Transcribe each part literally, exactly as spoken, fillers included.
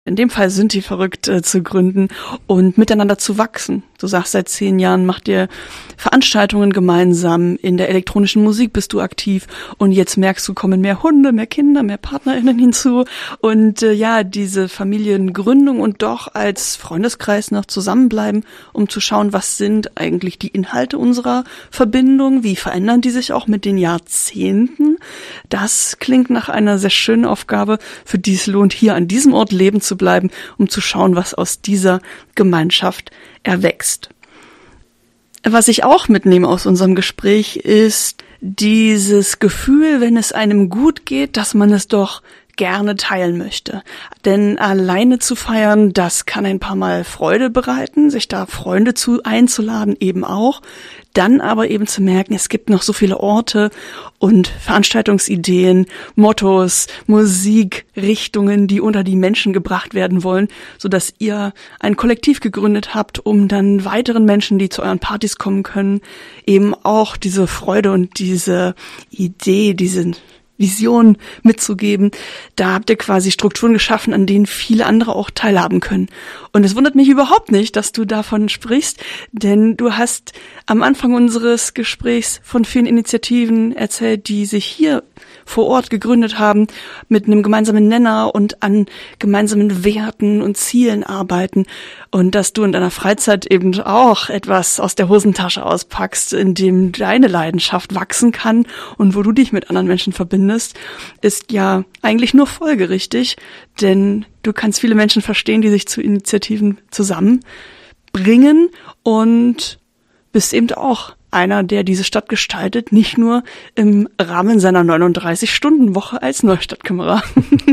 in dem Fall Synthi verrückt äh, zu gründen und miteinander zu wachsen. Du sagst, seit zehn Jahren macht ihr Veranstaltungen gemeinsam, in der elektronischen Musik bist du aktiv und jetzt merkst du, kommen mehr Hunde, mehr Kinder, mehr PartnerInnen hinzu und äh, ja, diese Familiengründung und doch als Freundeskreis noch zusammenbleiben, um zu schauen, was sind eigentlich die Inhalte unserer Verbindung, wie verändern die sich auch mit den Jahrzehnten. Das klingt nach einer sehr schönen Aufgabe, für die es lohnt, hier an diesem Ort leben zu bleiben, um zu schauen, was aus dieser Gemeinschaft erwächst. Was ich auch mitnehme aus unserem Gespräch ist dieses Gefühl, wenn es einem gut geht, dass man es doch gerne teilen möchte. Denn alleine zu feiern, das kann ein paar Mal Freude bereiten, sich da Freunde zu einzuladen eben auch. Dann aber eben zu merken, es gibt noch so viele Orte und Veranstaltungsideen, Mottos, Musikrichtungen, die unter die Menschen gebracht werden wollen, sodass ihr ein Kollektiv gegründet habt, um dann weiteren Menschen, die zu euren Partys kommen können, eben auch diese Freude und diese Idee, diesen Vision mitzugeben. Da habt ihr quasi Strukturen geschaffen, an denen viele andere auch teilhaben können. Und es wundert mich überhaupt nicht, dass du davon sprichst, denn du hast am Anfang unseres Gesprächs von vielen Initiativen erzählt, die sich hier vor Ort gegründet haben, mit einem gemeinsamen Nenner und an gemeinsamen Werten und Zielen arbeiten und dass du in deiner Freizeit eben auch etwas aus der Hosentasche auspackst, in dem deine Leidenschaft wachsen kann und wo du dich mit anderen Menschen verbindest, ist ja eigentlich nur folgerichtig, denn du kannst viele Menschen verstehen, die sich zu Initiativen zusammenbringen und bist eben auch einer, der diese Stadt gestaltet, nicht nur im Rahmen seiner neununddreißig-Stunden-Woche als Neustadtkämmerer.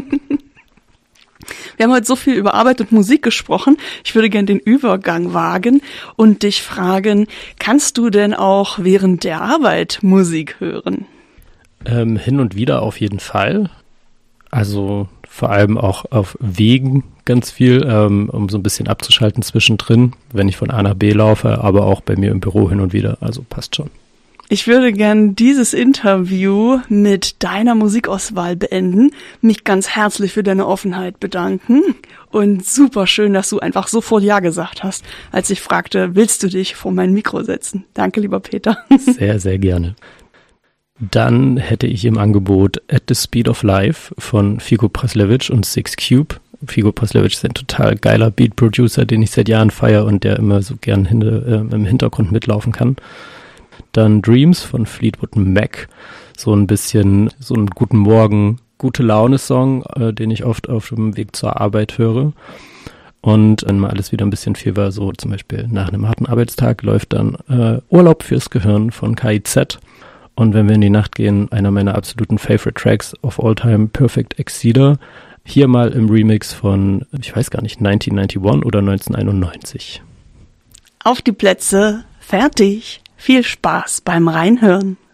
Wir haben heute so viel über Arbeit und Musik gesprochen. Ich würde gerne den Übergang wagen und dich fragen, kannst du denn auch während der Arbeit Musik hören? Ähm, hin und wieder auf jeden Fall. Also vor allem auch auf Wegen ganz viel, ähm, um so ein bisschen abzuschalten zwischendrin, wenn ich von A nach B laufe, aber auch bei mir im Büro hin und wieder, also passt schon. Ich würde gern dieses Interview mit deiner Musikauswahl beenden, mich ganz herzlich für deine Offenheit bedanken und super schön, dass du einfach sofort Ja gesagt hast, als ich fragte, willst du dich vor mein Mikro setzen? Danke, lieber Peter. Sehr, sehr gerne. Dann hätte ich im Angebot At the Speed of Life von Figo Praslevic und Six Cube. Figo Praslevic ist ein total geiler Beat-Producer, den ich seit Jahren feiere und der immer so gern hinter, äh, im Hintergrund mitlaufen kann. Dann Dreams von Fleetwood Mac, so ein bisschen so einen guten Morgen, gute Laune-Song, äh, den ich oft auf dem Weg zur Arbeit höre. Und wenn mal alles wieder ein bisschen viel war, so zum Beispiel nach einem harten Arbeitstag, läuft dann äh, Urlaub fürs Gehirn von K I Z. Und wenn wir in die Nacht gehen, einer meiner absoluten Favorite Tracks of all time, Perfect Exceeder. Hier mal im Remix von, ich weiß gar nicht, neunzehnhunderteinundneunzig oder neunzehnhunderteinundneunzig. Auf die Plätze, fertig. Viel Spaß beim Reinhören.